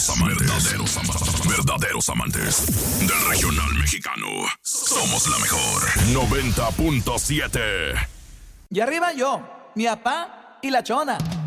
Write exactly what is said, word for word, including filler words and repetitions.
Amantes, verdaderos, am- verdaderos amantes del regional mexicano. Somos la mejor. noventa punto siete. Y arriba yo, mi papá y la chona.